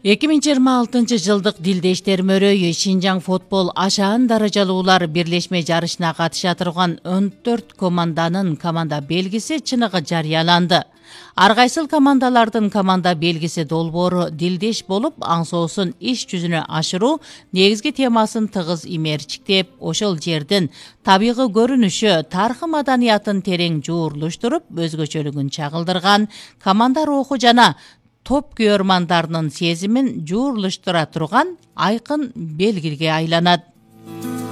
2026 жылдык Дилдештер мөрөйү Шинжаң футбол ашаан даражалуулар бирлешме жарышына катыша турган 14 команданын команда белгиси чыныгы жарыяланды. Ар кайсыл командалардын команда белгиси долбоору Дилдеш болуп, аңсоосун иш жүзүнө ашыруу негизги темасын тыгыз имерчиктеп, ошол жердин табигый көрүнүшү, тарыхы маданиятын терең жуурулуштуруп, өзгөчөлүгүн чагылдырган команда руху жана топ күйөрмандарынын сезимин жуурулуштура турган айкын белгиге айланат.